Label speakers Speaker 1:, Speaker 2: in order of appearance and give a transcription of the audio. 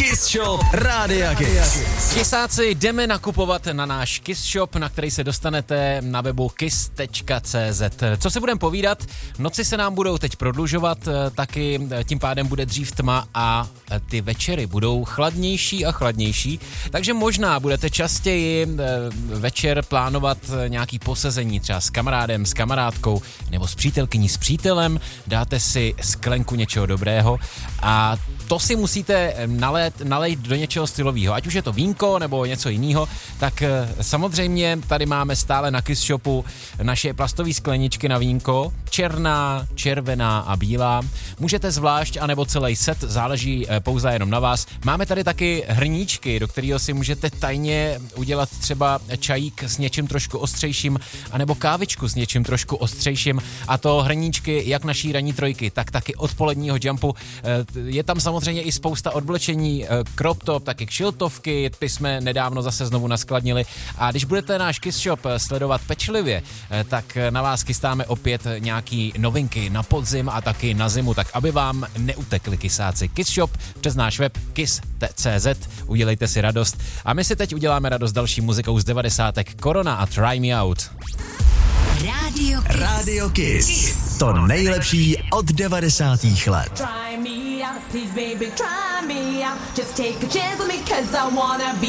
Speaker 1: Kiss Shop Rádia Kiss.
Speaker 2: Kisáci, jdeme nakupovat na náš Kiss Shop, na který se dostanete na webu kiss.cz. Co se budeme povídat? Noci se nám budou teď prodlužovat, taky tím pádem bude dřív tma a ty večery budou chladnější a chladnější, takže možná budete častěji večer plánovat nějaký posezení třeba s kamarádem, s kamarádkou nebo s přítelkyní, s přítelem, dáte si sklenku něčeho dobrého a to si musíte nalejt do něčeho stylového, ať už je to vínko nebo něco jiného, tak samozřejmě tady máme stále na Kiss Shopu naše plastové skleničky na vínko, černá, červená a bílá. Můžete zvlášť, anebo celý set, záleží pouze jenom na vás. Máme tady taky hrníčky, do kterého si můžete tajně udělat třeba čajík s něčím trošku ostřejším, anebo kávičku s něčím trošku ostřejším, a to hrníčky jak naší ranní trojky, tak taky odpoledního jumpu. Je tam samozřejmě i spousta odblečení, crop top, taky kšiltovky, ty jsme nedávno zase znovu naskladnili, a když budete náš Kiss Shop sledovat pečlivě, tak na vás chystáme opět nějaký novinky na podzim a taky na zimu, tak aby vám neutekli kysáci. Kiss Shop přes náš web kiss.cz, udělejte si radost a my si teď uděláme radost další muzikou z 90. Corona a Try Me Out.
Speaker 1: Radio Kiss. To nejlepší od 90. let.
Speaker 3: Try me out, please baby, try me out. Just take a chance with me cause I wanna be